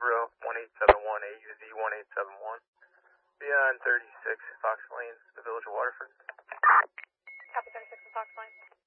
Avro 1871 AUZ 1871. Beyond 36 Fox Lane, the Village of Waterford. Copy 36 Fox Lane.